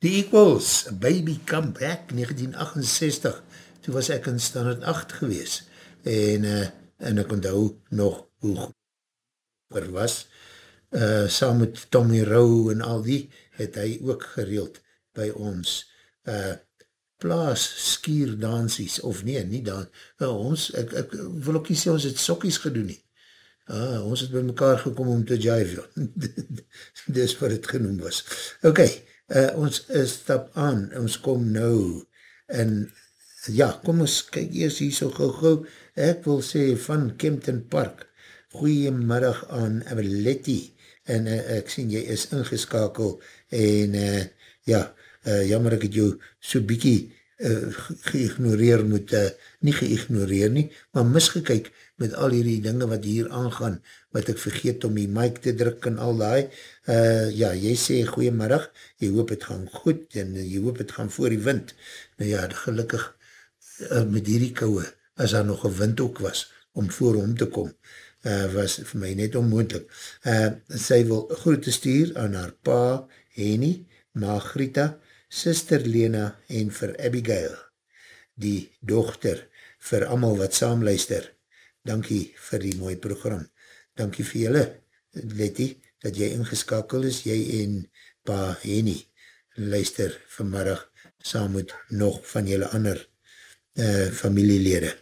Die Equals, Baby Come Back, 1968, toe was ek in standaard 8 gewees, en ek onthou nog hoe er was, saam met Tommy Rowe en al die, het hy ook gereeld by ons plaas skierdansies, of nee, nie dan, ons, ek wil ook nie sê ons het sokkies gedoen nie, ons het by mekaar gekom om te jive, dis wat het genoem was. Ok, ons stap aan, ons kom nou, en ja, kom ons kyk eers hier so gauw, ek wil sê van Kempton Park, goeiemiddag aan Letty, en ek sien jy is ingeskakel, en ja, jammer ek het jou so bykie geïgnoreer moet, nie geïgnoreer nie, maar misgekyk met al hierdie dinge wat hier aangaan, wat ek vergeet om die mic te druk en al die, ja, jy sê goeiemiddag, jy hoop het gaan goed, en jy hoop het gaan voor die wind, nou ja, gelukkig met hierdie kouwe, as daar nog een wind ook was, om voor hom te kom, was vir my net onmoendlik. Sy wil groete stuur aan haar pa, Henny, ma Grita, sister Lena en vir Abigail, die dochter, vir amal wat saamluister. Dankie vir die mooie program. Dankie vir julle, Letty, dat jy ingeskakel is, jy en pa Henny, luister vanmiddag saam met nog van julle ander familielede.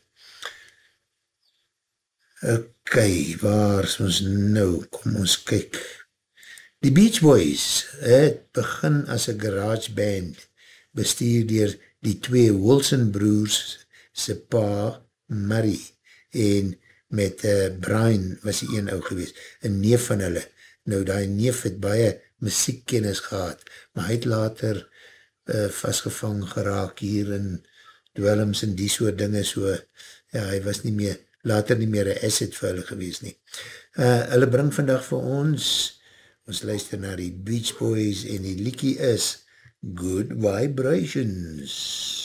Ok, waar is ons nou? Kom ons kyk. Die Beach Boys het begin as een garage band, bestuur dier die twee Wilson broers, se pa Murray, en met Brian was die een ou gewees, een neef van hulle. Nou, die neef het baie muziekkennis gehad, maar hy het later vastgevang geraak hier in dwelms en die soort dinge, so, ja, hy was nie meer, later nie meer een asset vir hulle gewees nie. Hulle bring vandag vir ons luister na die Beach Boys en die liekie is Good Vibrations.